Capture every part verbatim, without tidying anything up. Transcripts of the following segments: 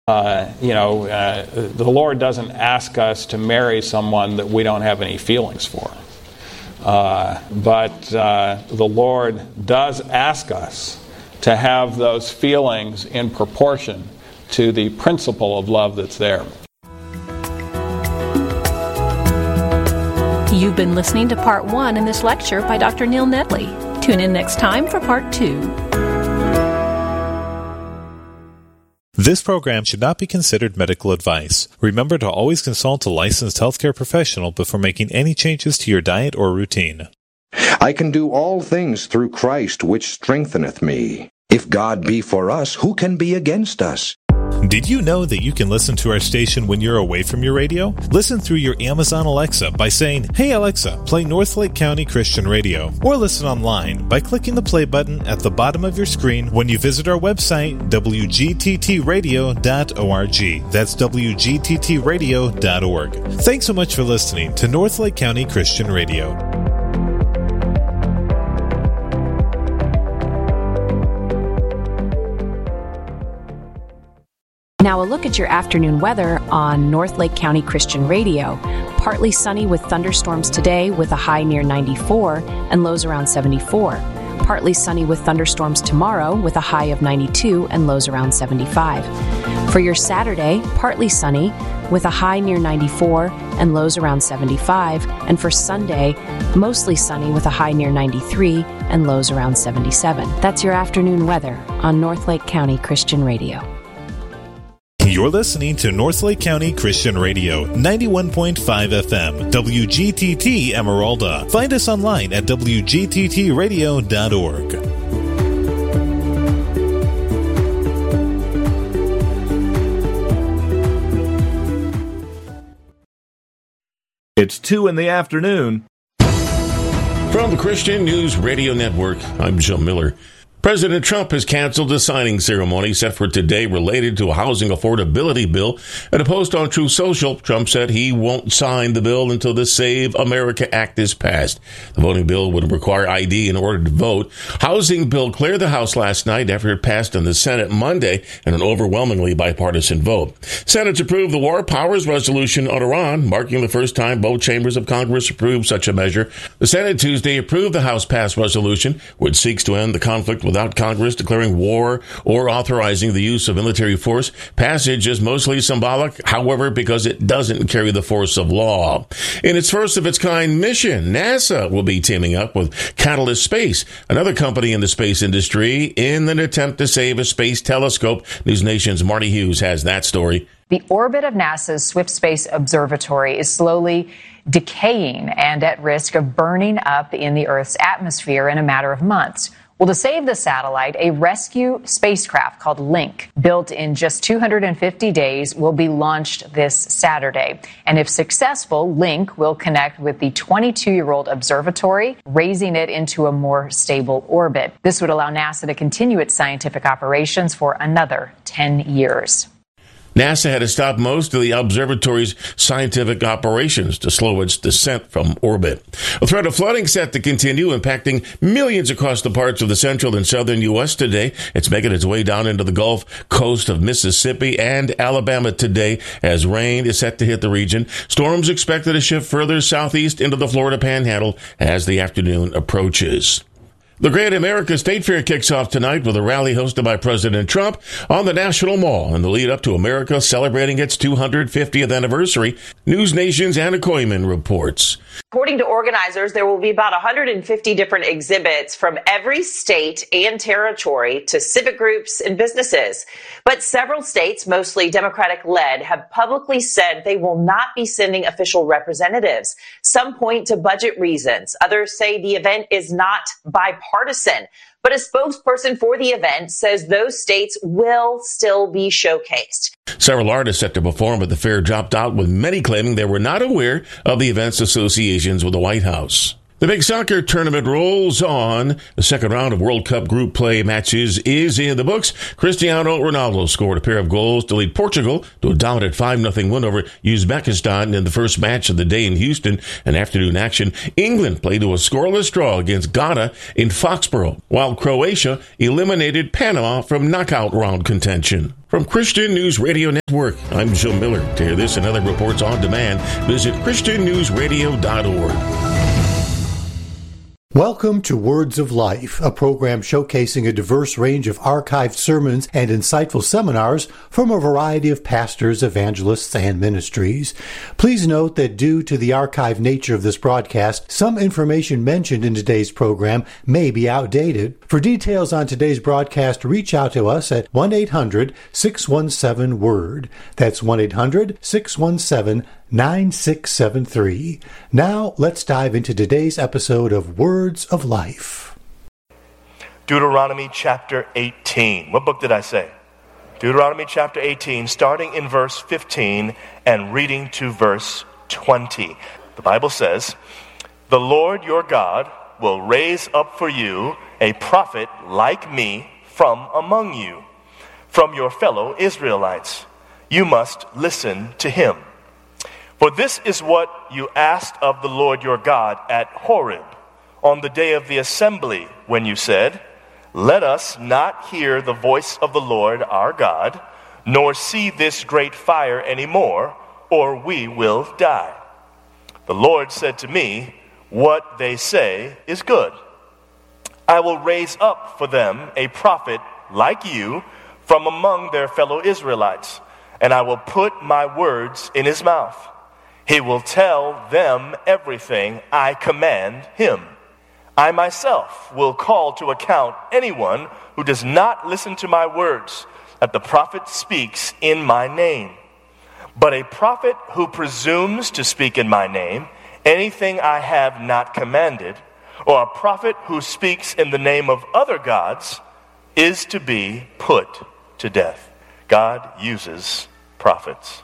Uh, you know, uh, the Lord doesn't ask us to marry someone that we don't have any feelings for. Uh, but uh, the Lord does ask us to have those feelings in proportion to the principle of love that's there. You've been listening to part one in this lecture by Doctor Neil Nedley. Tune in next time for part two. This program should not be considered medical advice. Remember to always consult a licensed healthcare professional before making any changes to your diet or routine. I can do all things through Christ, which strengtheneth me. If God be for us, who can be against us? Did you know that you can listen to our station when you're away from your radio? Listen through your Amazon Alexa by saying, "Hey Alexa, play Northlake County Christian Radio." Or listen online by clicking the play button at the bottom of your screen when you visit our website, w g t t radio dot org. That's w g t t radio dot org. Thanks so much for listening to Northlake County Christian Radio. Now a look at your afternoon weather on Northlake County Christian Radio. Partly sunny with thunderstorms today with a high near ninety-four and lows around seventy-four. Partly sunny with thunderstorms tomorrow with a high of ninety-two and lows around seventy-five. For your Saturday, partly sunny with a high near ninety-four and lows around seventy-five. And for Sunday, mostly sunny with a high near ninety-three and lows around seventy-seven. That's your afternoon weather on Northlake County Christian Radio. You're listening to Northlake County Christian Radio, ninety-one point five F M, W G T T Emeralda. Find us online at w g t t radio dot org. It's two in the afternoon. From the Christian News Radio Network, I'm Joe Miller. President Trump has canceled a signing ceremony set for today related to a housing affordability bill. In a post on Truth Social, Trump said he won't sign the bill until the Save America Act is passed. The voting bill would require I D in order to vote. Housing bill cleared the House last night after it passed in the Senate Monday in an overwhelmingly bipartisan vote. Senate approved the War Powers Resolution on Iran, marking the first time both chambers of Congress approved such a measure. The Senate Tuesday approved the House-passed resolution, which seeks to end the conflict with without Congress declaring war or authorizing the use of military force. Passage is mostly symbolic, however, because it doesn't carry the force of law. In its first-of-its-kind mission, NASA will be teaming up with Catalyst Space, another company in the space industry, in an attempt to save a space telescope. News Nation's Marty Hughes has that story. The orbit of NASA's Swift Space Observatory is slowly decaying and at risk of burning up in the Earth's atmosphere in a matter of months. Well, to save the satellite, a rescue spacecraft called Link, built in just two hundred fifty days, will be launched this Saturday. And if successful, Link will connect with the twenty-two-year-old observatory, raising it into a more stable orbit. This would allow NASA to continue its scientific operations for another ten years. NASA had to stop most of the observatory's scientific operations to slow its descent from orbit. A threat of flooding set to continue, impacting millions across the parts of the central and southern U S today. It's making its way down into the Gulf Coast of Mississippi and Alabama today as rain is set to hit the region. Storms expected to shift further southeast into the Florida Panhandle as the afternoon approaches. The Great America State Fair kicks off tonight with a rally hosted by President Trump on the National Mall in the lead up to America celebrating its two hundred fiftieth anniversary. News Nation's Anna Koyman reports. According to organizers, there will be about one hundred fifty different exhibits from every state and territory to civic groups and businesses. But several states, mostly Democratic-led, have publicly said they will not be sending official representatives. Some point to budget reasons. Others say the event is not bipartisan. But a spokesperson for the event says those states will still be showcased. Several artists set to perform at the fair dropped out, with many claiming they were not aware of the event's associations with the White House. The big soccer tournament rolls on. The second round of World Cup group play matches is in the books. Cristiano Ronaldo scored a pair of goals to lead Portugal to a dominant five nothing win over Uzbekistan in the first match of the day in Houston. An afternoon action, England played to a scoreless draw against Ghana in Foxborough, while Croatia eliminated Panama from knockout round contention. From Christian News Radio Network, I'm Joe Miller. To hear this and other reports on demand, visit christian news radio dot org. Welcome to Words of Life, a program showcasing a diverse range of archived sermons and insightful seminars from a variety of pastors, evangelists, and ministries. Please note that due to the archived nature of this broadcast, some information mentioned in today's program may be outdated. For details on today's broadcast, reach out to us at one eight hundred six one seven word. That's one eight hundred six one seven nine six seven three. Now, let's dive into today's episode of Words of Life. Deuteronomy chapter eighteen. What book did I say? Deuteronomy chapter eighteen, starting in verse fifteen and reading to verse twenty. The Bible says, "The Lord your God will raise up for you a prophet like me from among you, from your fellow Israelites. You must listen to him. For this is what you asked of the Lord your God at Horeb on the day of the assembly, when you said, 'Let us not hear the voice of the Lord our God, nor see this great fire anymore, or we will die.' The Lord said to me, 'What they say is good. I will raise up for them a prophet like you from among their fellow Israelites, and I will put my words in his mouth. He will tell them everything I command him. I myself will call to account anyone who does not listen to my words, that the prophet speaks in my name. But a prophet who presumes to speak in my name anything I have not commanded, or a prophet who speaks in the name of other gods, is to be put to death." God uses prophets.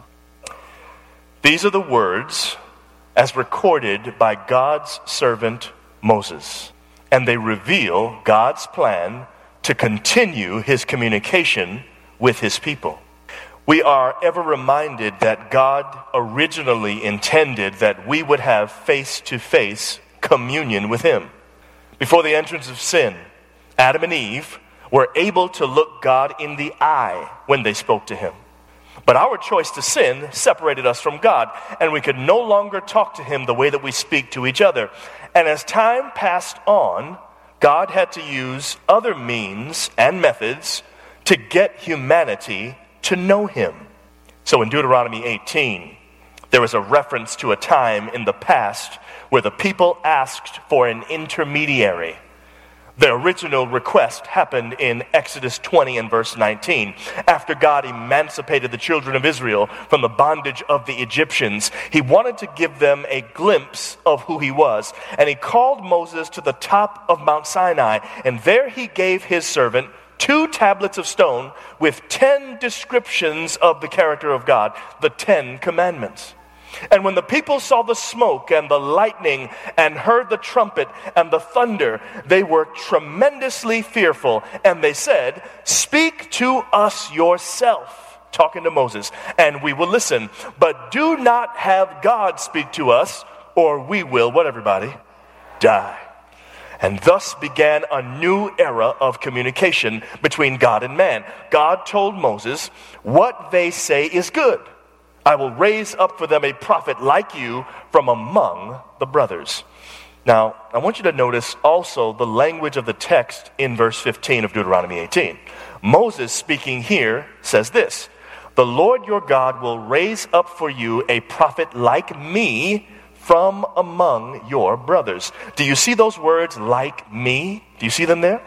These are the words as recorded by God's servant Moses, and they reveal God's plan to continue his communication with his people. We are ever reminded that God originally intended that we would have face-to-face communion with him. Before the entrance of sin, Adam and Eve were able to look God in the eye when they spoke to him. But our choice to sin separated us from God, and we could no longer talk to him the way that we speak to each other. And as time passed on, God had to use other means and methods to get humanity to know him. So in Deuteronomy eighteen, there is a reference to a time in the past where the people asked for an intermediary. The original request happened in Exodus twenty and verse nineteen. After God emancipated the children of Israel from the bondage of the Egyptians, he wanted to give them a glimpse of who he was. And he called Moses to the top of Mount Sinai, and there he gave his servant two tablets of stone with ten descriptions of the character of God, the Ten Commandments. And when the people saw the smoke and the lightning and heard the trumpet and the thunder, they were tremendously fearful. And they said, "Speak to us yourself," talking to Moses, "and we will listen. But do not have God speak to us, or we will," what everybody? "Die." And thus began a new era of communication between God and man. God told Moses, "What they say is good. I will raise up for them a prophet like you from among the brothers." Now, I want you to notice also the language of the text in verse fifteen of Deuteronomy eighteen. Moses, speaking here, says this, "The Lord your God will raise up for you a prophet like me from among your brothers." Do you see those words, "like me"? Do you see them there?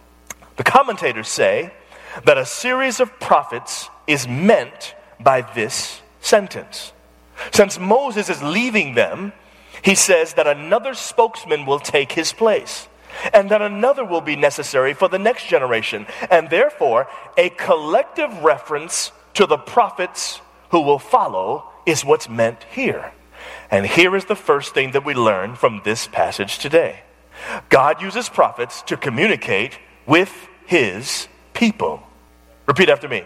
The commentators say that a series of prophets is meant by this sentence. Since Moses is leaving them, he says that another spokesman will take his place, and that another will be necessary for the next generation, and therefore a collective reference to the prophets who will follow is what's meant here. And here is the first thing that we learn from this passage today. God uses prophets to communicate with his people. Repeat after me.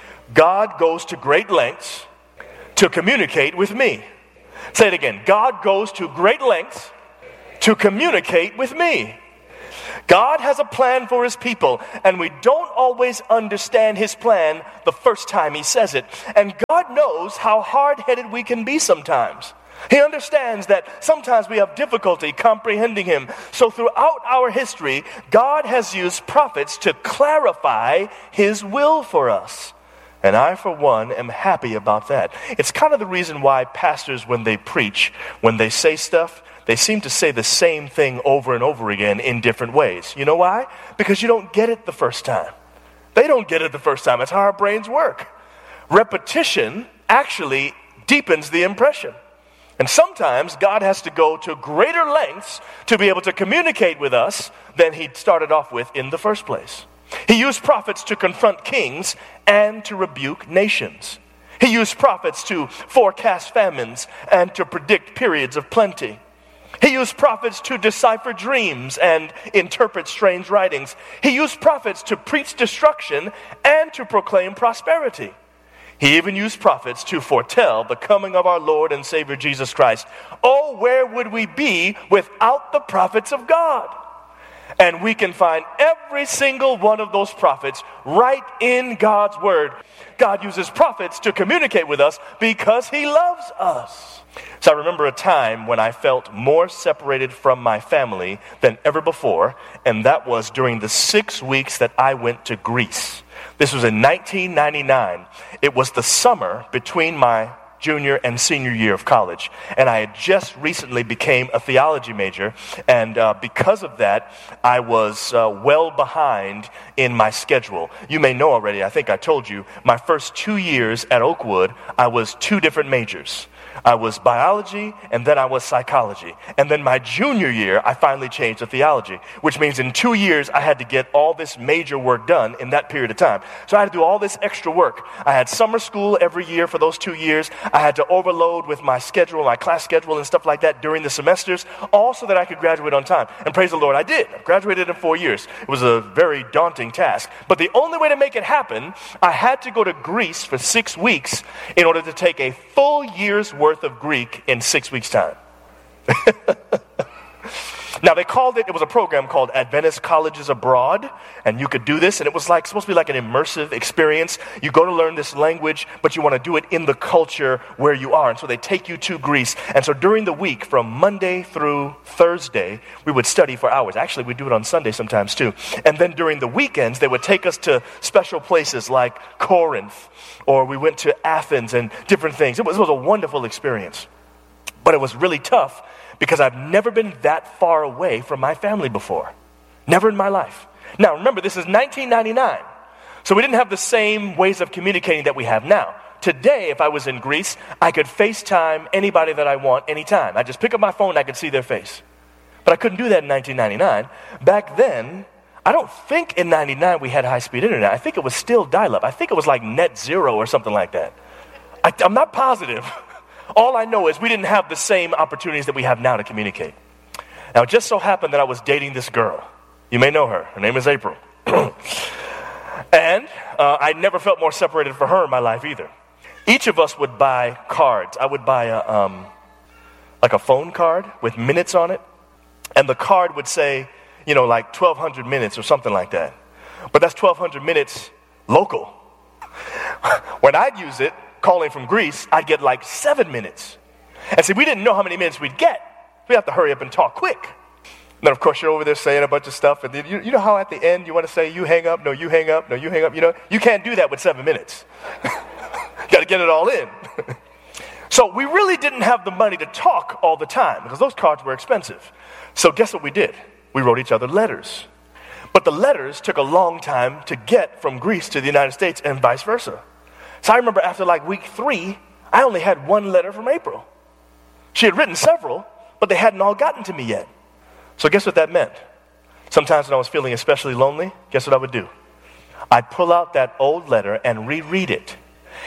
God goes to great lengths to communicate with me. Say it again. God goes to great lengths to communicate with me. God has a plan for his people, and we don't always understand his plan the first time he says it. And God knows how hard-headed we can be sometimes. He understands that sometimes we have difficulty comprehending him. So throughout our history, God has used prophets to clarify his will for us. And I, for one, am happy about that. It's kind of the reason why pastors, when they preach, when they say stuff, they seem to say the same thing over and over again in different ways. You know why? Because you don't get it the first time. They don't get it the first time. That's how our brains work. Repetition actually deepens the impression. And sometimes God has to go to greater lengths to be able to communicate with us than he started off with in the first place. He used prophets to confront kings and to rebuke nations. He used prophets to forecast famines and to predict periods of plenty. He used prophets to decipher dreams and interpret strange writings. He used prophets to preach destruction and to proclaim prosperity. He even used prophets to foretell the coming of our Lord and Savior Jesus Christ. Oh, where would we be without the prophets of God? And we can find every single one of those prophets right in God's word. God uses prophets to communicate with us because he loves us. So I remember a time when I felt more separated from my family than ever before, and that was during the six weeks that I went to Greece. This was in nineteen ninety-nine. It was the summer between my junior and senior year of college. And I had just recently became a theology major. And uh, because of that, I was uh, well behind in my schedule. You may know already, I think I told you, my first two years at Oakwood, I was two different majors. I was biology, and then I was psychology. And then my junior year, I finally changed to theology, which means in two years, I had to get all this major work done in that period of time. So I had to do all this extra work. I had summer school every year for those two years. I had to overload with my schedule, my class schedule and stuff like that during the semesters, all so that I could graduate on time. And praise the Lord, I did. I graduated in four years. It was a very daunting task. But the only way to make it happen, I had to go to Greece for six weeks in order to take a full year's worth of Greek in six weeks' time. Now, they called it, it was a program called Adventist Colleges Abroad, and you could do this, and it was like supposed to be like an immersive experience. You go to learn this language, but you want to do it in the culture where you are, and so they take you to Greece. And so during the week, from Monday through Thursday, we would study for hours. Actually, we do it on Sunday sometimes too. And then during the weekends, they would take us to special places like Corinth, or we went to Athens and different things. It was, it was a wonderful experience, but it was really tough because I've never been that far away from my family before. Never in my life. Now, remember, this is nineteen ninety-nine. So we didn't have the same ways of communicating that we have now. Today, if I was in Greece, I could FaceTime anybody that I want anytime. I just pick up my phone and I could see their face. But I couldn't do that in nineteen ninety-nine. Back then, I don't think in ninety-nine we had high-speed internet. I think it was still dial-up. I think it was like net zero or something like that. I, I'm not positive. All I know is we didn't have the same opportunities that we have now to communicate. Now, it just so happened that I was dating this girl. You may know her. Her name is April. And uh, I never felt more separated from her in my life either. Each of us would buy cards. I would buy a, um, like a phone card with minutes on it. And the card would say, you know, like twelve hundred minutes or something like that. But that's twelve hundred minutes local. When I'd use it, calling from Greece, I'd get like seven minutes. And see, we didn't know how many minutes we'd get. We have to hurry up and talk quick. And then, of course, you're over there saying a bunch of stuff. And then you, you know how at the end you want to say, you hang up, no, you hang up, no, you hang up. You know, you can't do that with seven minutes. Got to get it all in. So we really didn't have the money to talk all the time because those cards were expensive. So guess what we did? We wrote each other letters. But the letters took a long time to get from Greece to the United States and vice versa. So I remember after like week three, I only had one letter from April. She had written several, but they hadn't all gotten to me yet. So guess what that meant? Sometimes when I was feeling especially lonely, guess what I would do? I'd pull out that old letter and reread it.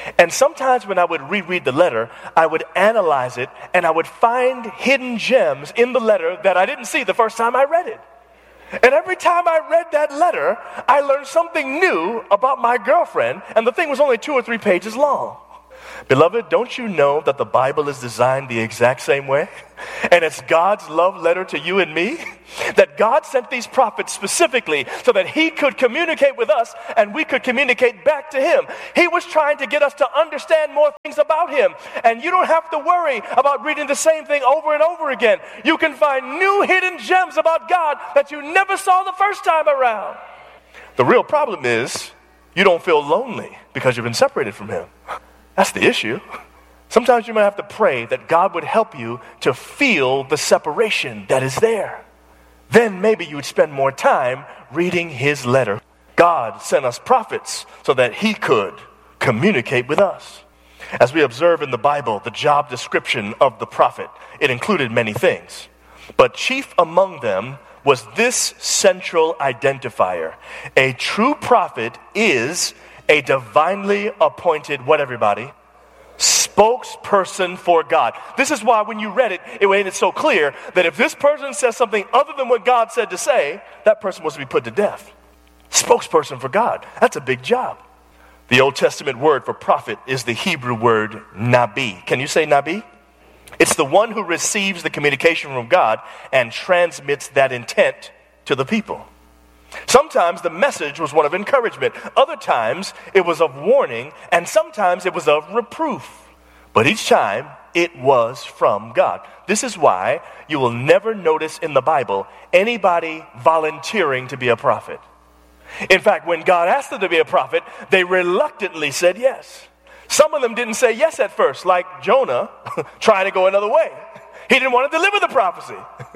And sometimes when I would reread the letter, I would analyze it, and I would find hidden gems in the letter that I didn't see the first time I read it. And every time I read that letter, I learned something new about my girlfriend, and the thing was only two or three pages long. Beloved, don't you know that the Bible is designed the exact same way? And it's God's love letter to you and me? That God sent these prophets specifically so that he could communicate with us and we could communicate back to him. He was trying to get us to understand more things about him. And you don't have to worry about reading the same thing over and over again. You can find new hidden gems about God that you never saw the first time around. The real problem is you don't feel lonely because you've been separated from him. That's the issue. Sometimes you might have to pray that God would help you to feel the separation that is there. Then maybe you would spend more time reading his letter. God sent us prophets so that he could communicate with us. As we observe in the Bible, the job description of the prophet, it included many things. But chief among them was this central identifier. A true prophet is a divinely appointed, what everybody? Spokesperson for God. This is why when you read it, it made it so clear that if this person says something other than what God said to say, that person was to be put to death. Spokesperson for God. That's a big job. The Old Testament word for prophet is the Hebrew word nabi. Can you say nabi? It's the one who receives the communication from God and transmits that intent to the people. Sometimes the message was one of encouragement. Other times it was of warning, and sometimes it was of reproof. But each time it was from God. This is why you will never notice in the Bible anybody volunteering to be a prophet. In fact, when God asked them to be a prophet, they reluctantly said yes. Some of them didn't say yes at first, like Jonah trying to go another way. He didn't want to deliver the prophecy.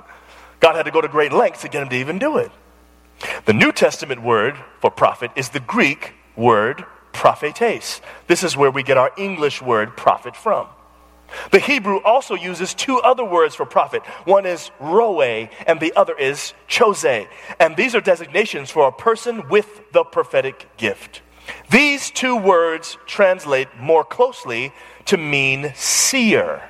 God had to go to great lengths to get him to even do it. The New Testament word for prophet is the Greek word prophetes. This is where we get our English word prophet from. The Hebrew also uses two other words for prophet. One is roe and the other is chose. And these are designations for a person with the prophetic gift. These two words translate more closely to mean seer.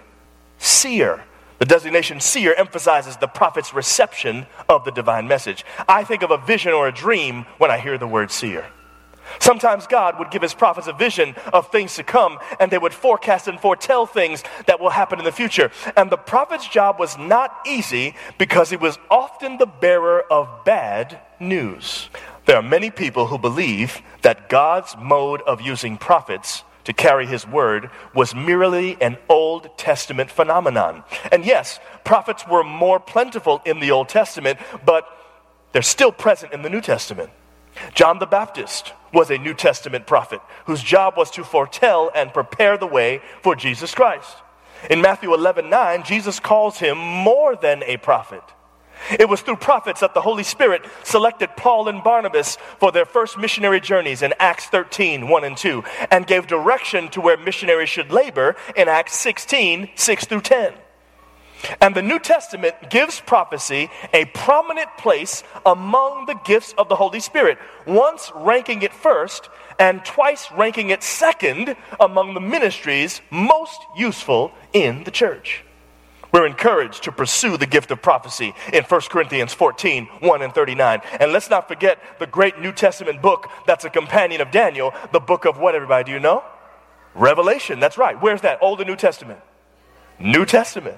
Seer. The designation seer emphasizes the prophet's reception of the divine message. I think of a vision or a dream when I hear the word seer. Sometimes God would give his prophets a vision of things to come, and they would forecast and foretell things that will happen in the future. And the prophet's job was not easy because he was often the bearer of bad news. There are many people who believe that God's mode of using prophets to carry his word was merely an Old Testament phenomenon. And yes, prophets were more plentiful in the Old Testament, but they're still present in the New Testament. John the Baptist was a New Testament prophet whose job was to foretell and prepare the way for Jesus Christ. In Matthew eleven nine, Jesus calls him more than a prophet. It was through prophets that the Holy Spirit selected Paul and Barnabas for their first missionary journeys in Acts thirteen, one and two, and gave direction to where missionaries should labor in Acts sixteen, six through ten. And the New Testament gives prophecy a prominent place among the gifts of the Holy Spirit, once ranking it first and twice ranking it second among the ministries most useful in the church. We're encouraged to pursue the gift of prophecy in First Corinthians fourteen, one and thirty-nine. And let's not forget the great New Testament book that's a companion of Daniel, the book of what, everybody, do you know? Revelation, that's right. Where's that? Old and New Testament? New Testament.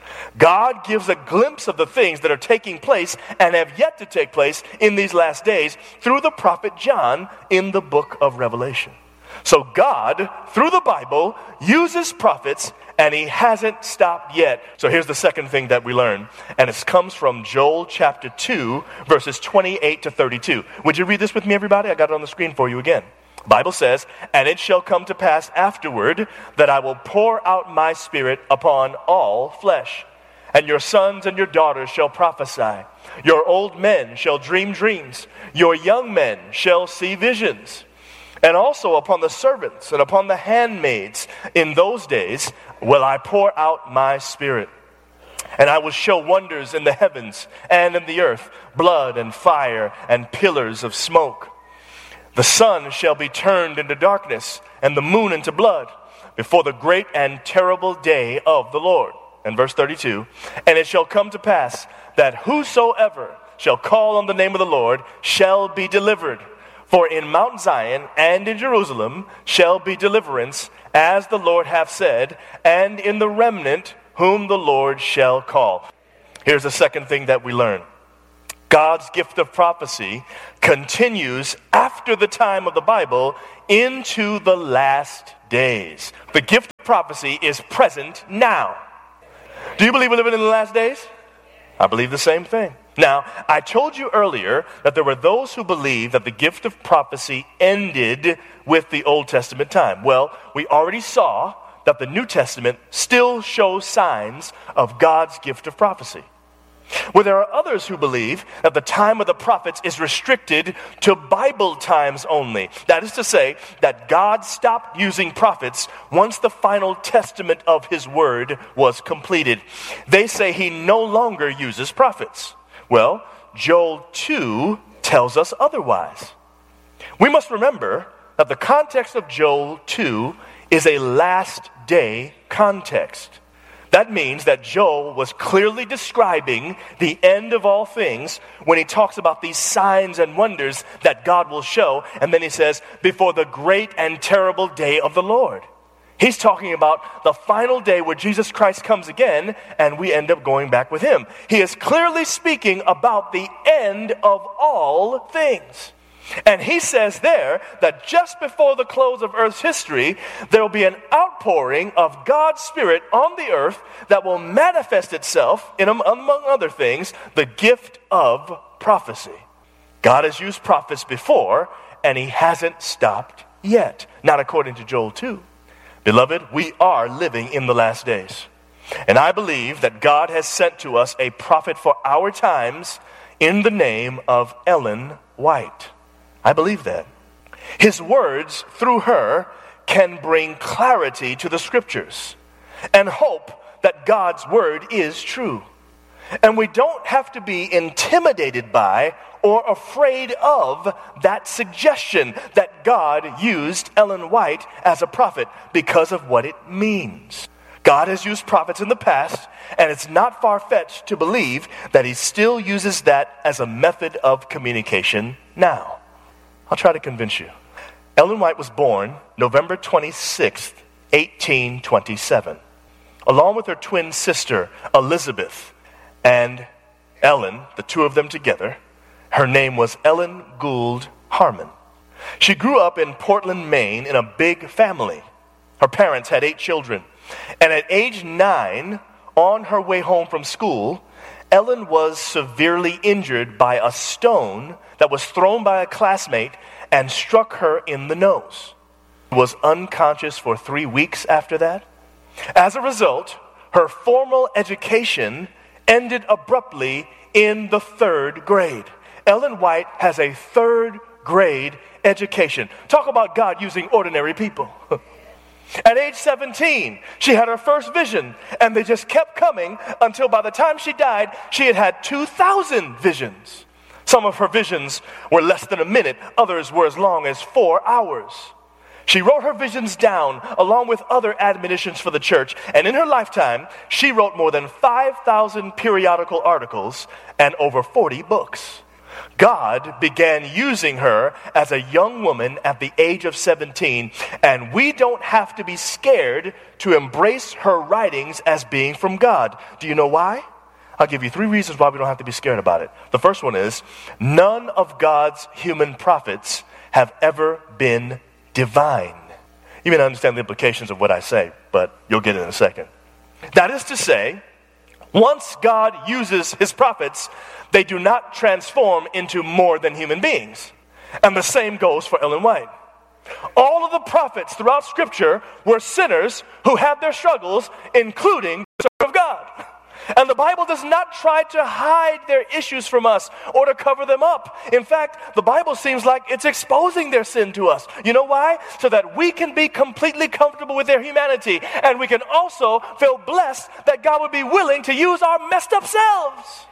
God gives a glimpse of the things that are taking place and have yet to take place in these last days through the prophet John in the book of Revelation. So God, through the Bible, uses prophets, and he hasn't stopped yet. So here's the second thing that we learn, and it comes from Joel chapter two, verses twenty-eight to thirty-two. Would you read this with me, everybody? I got it on the screen for you again. The Bible says, "And it shall come to pass afterward that I will pour out my spirit upon all flesh. And your sons and your daughters shall prophesy. Your old men shall dream dreams. Your young men shall see visions. And also upon the servants and upon the handmaids in those days will I pour out my spirit. And I will show wonders in the heavens and in the earth, blood and fire and pillars of smoke. The sun shall be turned into darkness, and the moon into blood, before the great and terrible day of the Lord. And verse thirty-two, and it shall come to pass that whosoever shall call on the name of the Lord shall be delivered. For in Mount Zion and in Jerusalem shall be deliverance, as the Lord hath said, and in the remnant whom the Lord shall call. Here's the second thing that we learn. God's gift of prophecy continues after the time of the Bible into the last days. The gift of prophecy is present now. Do you believe we're living in the last days? I believe the same thing. Now, I told you earlier that there were those who believed that the gift of prophecy ended with the Old Testament time. Well, we already saw that the New Testament still shows signs of God's gift of prophecy. Well, there are others who believe that the time of the prophets is restricted to Bible times only. That is to say, that God stopped using prophets once the final testament of his word was completed. They say he no longer uses prophets. Well, Joel two tells us otherwise. We must remember that the context of Joel two is a last day context. That means that Joel was clearly describing the end of all things when he talks about these signs and wonders that God will show. And then he says, before the great and terrible day of the Lord. He's talking about the final day where Jesus Christ comes again and we end up going back with him. He is clearly speaking about the end of all things. And he says there that just before the close of earth's history, there will be an outpouring of God's Spirit on the earth that will manifest itself in, among other things, the gift of prophecy. God has used prophets before, and he hasn't stopped yet. Not according to Joel two. Beloved, we are living in the last days. And I believe that God has sent to us a prophet for our times in the name of Ellen White. I believe that. His words, through her, can bring clarity to the scriptures and hope that God's word is true. And we don't have to be intimidated by or afraid of that suggestion that God used Ellen White as a prophet because of what it means. God has used prophets in the past, and it's not far-fetched to believe that he still uses that as a method of communication now. I'll try to convince you. Ellen White was born November twenty-sixth, eighteen twenty-seven, along with her twin sister, Elizabeth, and Ellen, the two of them together. Her name was Ellen Gould Harmon. She grew up in Portland, Maine, in a big family. Her parents had eight children. And at age nine, on her way home from school, Ellen was severely injured by a stone that was thrown by a classmate and struck her in the nose. She was unconscious for three weeks after that. As a result, her formal education ended abruptly in the third grade. Ellen White has a third grade education. Talk about God using ordinary people. At age seventeen, she had her first vision, and they just kept coming until by the time she died, she had had two thousand visions. Some of her visions were less than a minute, others were as long as four hours. She wrote her visions down along with other admonitions for the church, and in her lifetime, she wrote more than five thousand periodical articles and over forty books. God began using her as a young woman at the age of seventeen, and we don't have to be scared to embrace her writings as being from God. Do you know why? I'll give you three reasons why we don't have to be scared about it. The first one is, none of God's human prophets have ever been divine. You may not understand the implications of what I say, but you'll get it in a second. That is to say, once God uses his prophets, they do not transform into more than human beings. And the same goes for Ellen White. All of the prophets throughout Scripture were sinners who had their struggles, including the Son of God. And the Bible does not try to hide their issues from us or to cover them up. In fact, the Bible seems like it's exposing their sin to us. You know why? So that we can be completely comfortable with their humanity, and we can also feel blessed that God would be willing to use our messed up selves.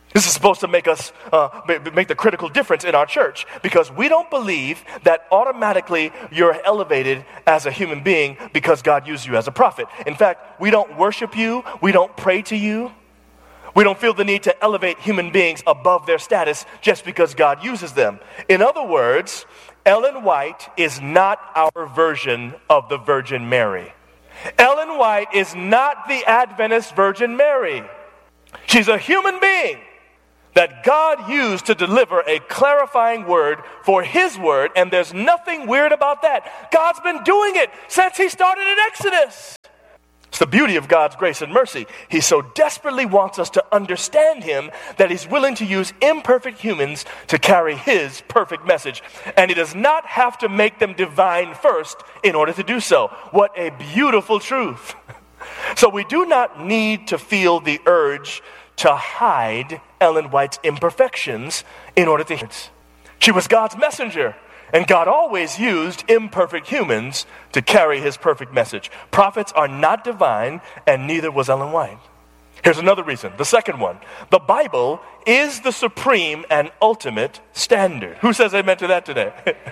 This is supposed to make us uh, make the critical difference in our church, because we don't believe that automatically you're elevated as a human being because God used you as a prophet. In fact, we don't worship you. We don't pray to you. We don't feel the need to elevate human beings above their status just because God uses them. In other words, Ellen White is not our version of the Virgin Mary. Ellen White is not the Adventist Virgin Mary. She's a human being that God used to deliver a clarifying word for His word, and there's nothing weird about that. God's been doing it since He started in Exodus. It's the beauty of God's grace and mercy. He so desperately wants us to understand Him that He's willing to use imperfect humans to carry His perfect message. And He does not have to make them divine first in order to do so. What a beautiful truth. So we do not need to feel the urge to hide Ellen White's imperfections in order to... She was God's messenger, and God always used imperfect humans to carry His perfect message. Prophets are not divine, and neither was Ellen White. Here's another reason, the second one. The Bible is the supreme and ultimate standard. Who says amen to that today?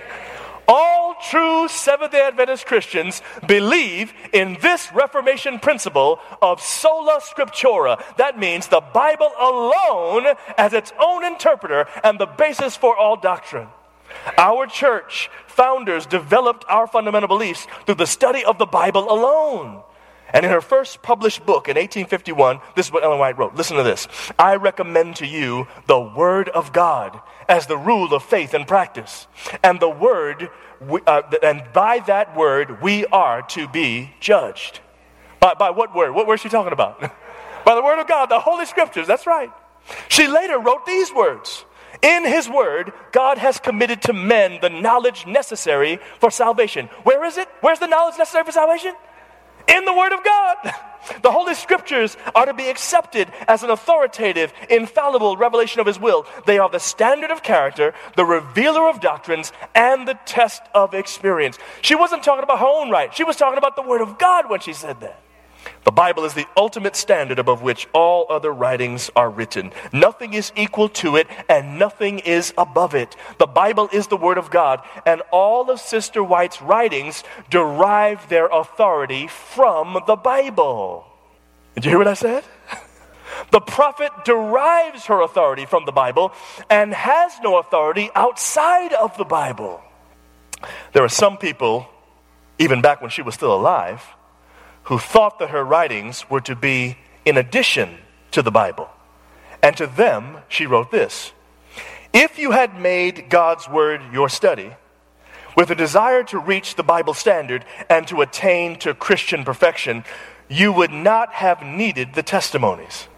All true Seventh-day Adventist Christians believe in this Reformation principle of sola scriptura. That means the Bible alone as its own interpreter and the basis for all doctrine. Our church founders developed our fundamental beliefs through the study of the Bible alone. And in her first published book in eighteen fifty-one, this is what Ellen White wrote. Listen to this. I recommend to you the Word of God as the rule of faith and practice. And the Word, uh, and by that Word, we are to be judged. By, by what Word? What word is she talking about? By the Word of God, the Holy Scriptures. That's right. She later wrote these words. In His Word, God has committed to men the knowledge necessary for salvation. Where is it? Where's the knowledge necessary for salvation? In the Word of God. The Holy Scriptures are to be accepted as an authoritative, infallible revelation of His will. They are the standard of character, the revealer of doctrines, and the test of experience. She wasn't talking about her own right. She was talking about the Word of God when she said that. The Bible is the ultimate standard above which all other writings are written. Nothing is equal to it, and nothing is above it. The Bible is the Word of God, and all of Sister White's writings derive their authority from the Bible. Did you hear what I said? The prophet derives her authority from the Bible and has no authority outside of the Bible. There are some people, even back when she was still alive, who thought that her writings were to be in addition to the Bible. And to them, she wrote this. If you had made God's Word your study, with a desire to reach the Bible standard and to attain to Christian perfection, you would not have needed the testimonies.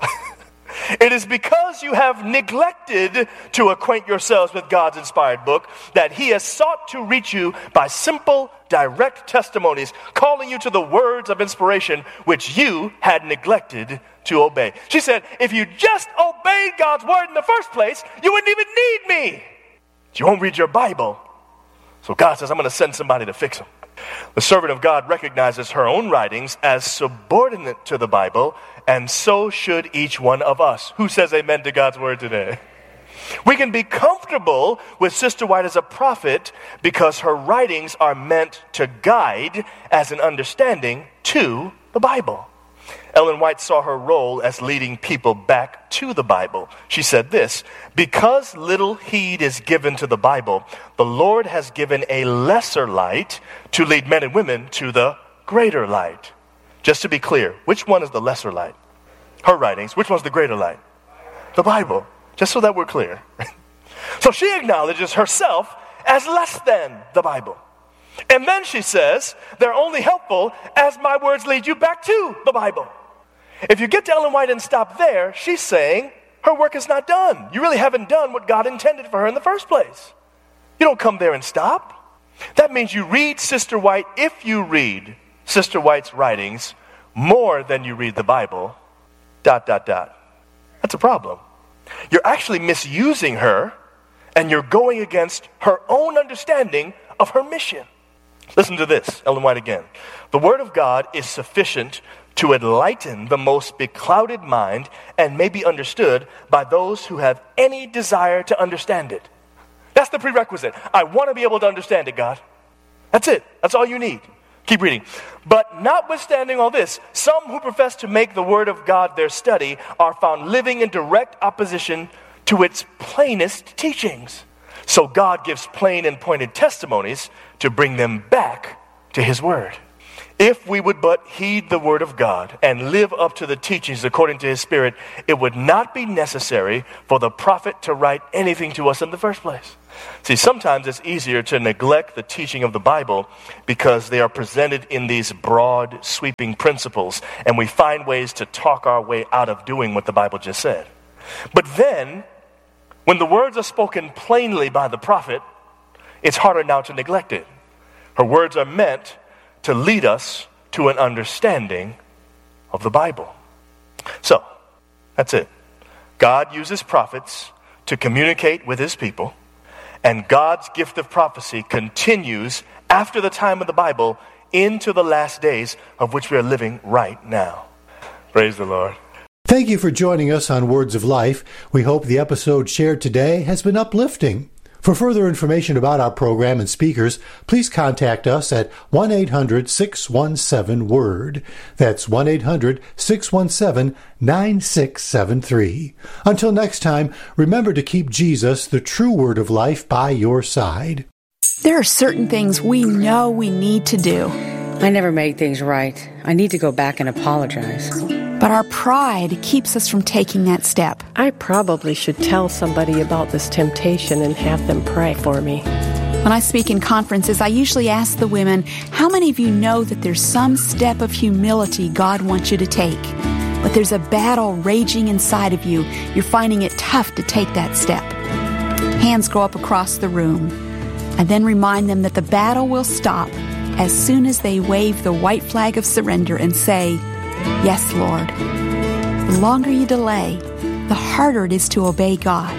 It is because you have neglected to acquaint yourselves with God's inspired book that He has sought to reach you by simple, direct testimonies, calling you to the words of inspiration which you had neglected to obey. She said, if you just obeyed God's word in the first place, you wouldn't even need me. You won't read your Bible. So God says, I'm going to send somebody to fix them. The servant of God recognizes her own writings as subordinate to the Bible, and so should each one of us. Who says amen to God's word today? We can be comfortable with Sister White as a prophet because her writings are meant to guide as an understanding to the Bible. Ellen White saw her role as leading people back to the Bible. She said this, because little heed is given to the Bible, the Lord has given a lesser light to lead men and women to the greater light. Just to be clear, which one is the lesser light? Her writings. Which one's the greater light? The Bible. Just so that we're clear. So she acknowledges herself as less than the Bible. And then she says, they're only helpful as my words lead you back to the Bible. If you get to Ellen White and stop there, she's saying her work is not done. You really haven't done what God intended for her in the first place. You don't come there and stop. That means you read Sister White, if you read Sister White's writings more than you read the Bible, dot, dot, dot. That's a problem. You're actually misusing her, and you're going against her own understanding of her mission. Listen to this, Ellen White again. The Word of God is sufficient to enlighten the most beclouded mind and may be understood by those who have any desire to understand it. That's the prerequisite. I want to be able to understand it, God. That's it. That's all you need. Keep reading. But notwithstanding all this, some who profess to make the Word of God their study are found living in direct opposition to its plainest teachings. So God gives plain and pointed testimonies to bring them back to His Word. If we would but heed the Word of God and live up to the teachings according to His Spirit, it would not be necessary for the prophet to write anything to us in the first place. See, sometimes it's easier to neglect the teaching of the Bible because they are presented in these broad, sweeping principles, and we find ways to talk our way out of doing what the Bible just said. But then, when the words are spoken plainly by the prophet, it's harder now to neglect it. Her words are meant to lead us to an understanding of the Bible. So, that's it. God uses prophets to communicate with His people, and God's gift of prophecy continues after the time of the Bible into the last days of which we are living right now. Praise the Lord. Thank you for joining us on Words of Life. We hope the episode shared today has been uplifting. For further information about our program and speakers, please contact us at one eight hundred six one seven WORD. That's one eight hundred six one seven nine six seven three. Until next time, remember to keep Jesus, the true Word of life, by your side. There are certain things we know we need to do. I never made things right. I need to go back and apologize. But our pride keeps us from taking that step. I probably should tell somebody about this temptation and have them pray for me. When I speak in conferences, I usually ask the women, how many of you know that there's some step of humility God wants you to take? But there's a battle raging inside of you. You're finding it tough to take that step. Hands go up across the room. I then remind them that the battle will stop as soon as they wave the white flag of surrender and say, yes, Lord. The longer you delay, the harder it is to obey God.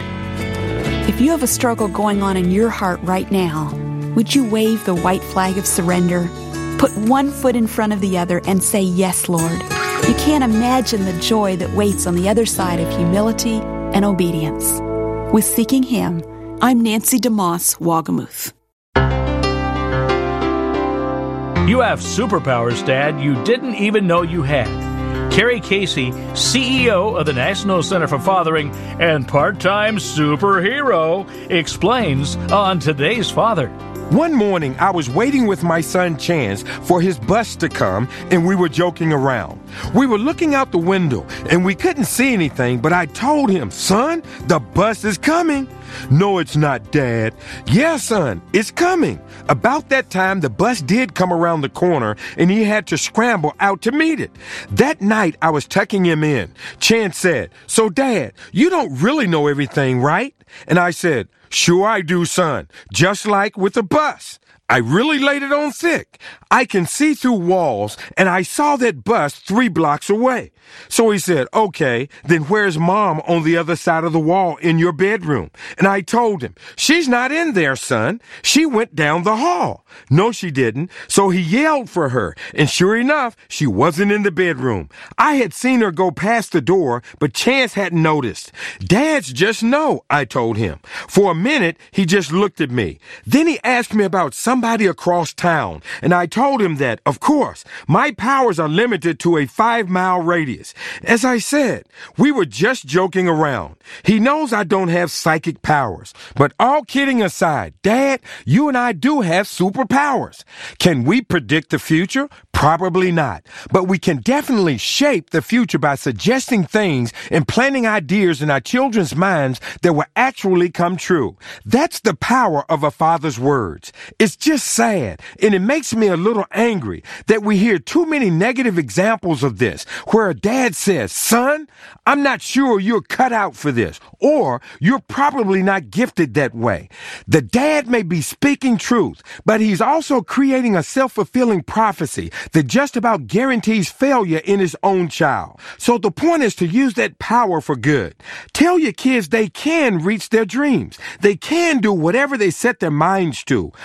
If you have a struggle going on in your heart right now, would you wave the white flag of surrender? Put one foot in front of the other and say, yes, Lord. You can't imagine the joy that waits on the other side of humility and obedience. With Seeking Him, I'm Nancy DeMoss, Wagamuth. You have superpowers, Dad, you didn't even know you had. Carrie Casey, C E O of the National Center for Fathering and part-time superhero, explains on Today's Father. One morning, I was waiting with my son Chance for his bus to come, and we were joking around. We were looking out the window, and we couldn't see anything, but I told him, son, the bus is coming. No, it's not, Dad. Yeah, son, it's coming. About that time, the bus did come around the corner, and he had to scramble out to meet it. That night, I was tucking him in. Chance said, so, Dad, you don't really know everything, right? And I said, sure I do, son, just like with the bus. I really laid it on thick. I can see through walls, and I saw that bus three blocks away. So he said, okay, then where's Mom on the other side of the wall in your bedroom? And I told him, she's not in there, son. She went down the hall. No, she didn't. So he yelled for her, and sure enough, she wasn't in the bedroom. I had seen her go past the door, but Chance hadn't noticed. Dads just know, I told him. For a minute, he just looked at me. Then he asked me about somebody across town, and I told him that, of course, my powers are limited to a five-mile radius. As I said, we were just joking around. He knows I don't have psychic powers. But all kidding aside, Dad, you and I do have superpowers. Can we predict the future? Probably not. But we can definitely shape the future by suggesting things and planting ideas in our children's minds that will actually come true. That's the power of a father's words. It's just sad, and it makes me a little angry that we hear too many negative examples of this, where a dad says, son, I'm not sure you're cut out for this, or you're probably not gifted that way. The dad may be speaking truth, but he's also creating a self-fulfilling prophecy that just about guarantees failure in his own child. So the point is to use that power for good. Tell your kids they can reach their dreams. They can do whatever they set their minds to. Point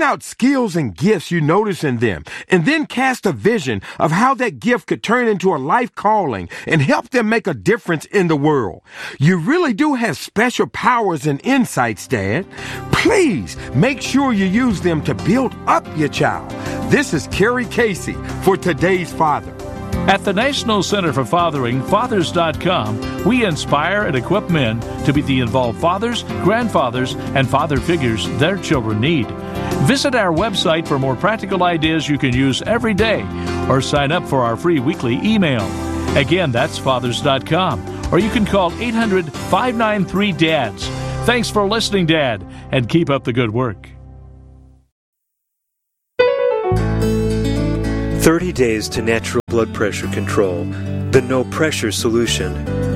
Point out skills and gifts you notice in them, and then cast a vision of how that gift could turn into a life calling and help them make a difference in the world. You really do have special powers and insights, Dad. Please make sure you use them to build up your child. This is Kerry Casey for Today's Father. At the National Center for Fathering, Fathers dot com, we inspire and equip men to be the involved fathers, grandfathers, and father figures their children need. Visit our website for more practical ideas you can use every day, or sign up for our free weekly email. Again, that's Fathers dot com, or you can call eight hundred, five nine three, D A D S. Thanks for listening, Dad, and keep up the good work. thirty days to natural blood pressure control, the no pressure solution.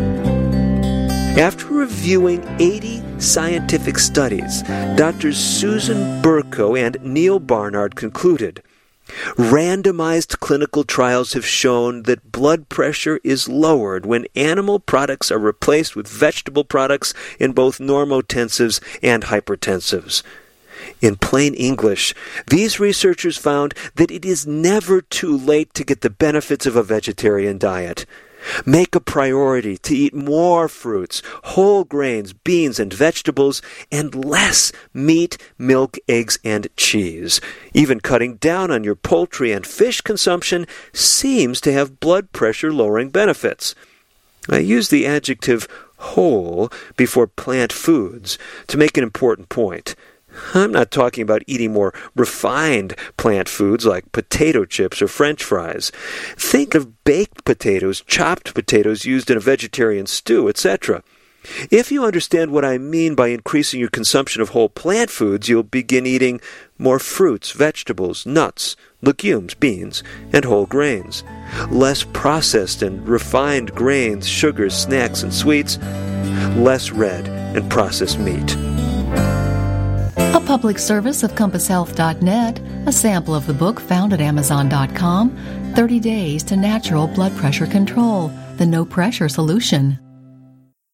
After reviewing eighty scientific studies, Doctors Susan Burko and Neil Barnard concluded, randomized clinical trials have shown that blood pressure is lowered when animal products are replaced with vegetable products in both normotensives and hypertensives. In plain English, these researchers found that it is never too late to get the benefits of a vegetarian diet. Make a priority to eat more fruits, whole grains, beans, and vegetables, and less meat, milk, eggs, and cheese. Even cutting down on your poultry and fish consumption seems to have blood pressure lowering benefits. I use the adjective whole before plant foods to make an important point. I'm not talking about eating more refined plant foods like potato chips or French fries. Think of baked potatoes, chopped potatoes used in a vegetarian stew, et cetera. If you understand what I mean by increasing your consumption of whole plant foods, you'll begin eating more fruits, vegetables, nuts, legumes, beans, and whole grains. Less processed and refined grains, sugars, snacks, and sweets. Less red and processed meat. A public service of compass health dot net, a sample of the book found at amazon dot com, thirty days to Natural Blood Pressure Control, the No Pressure Solution.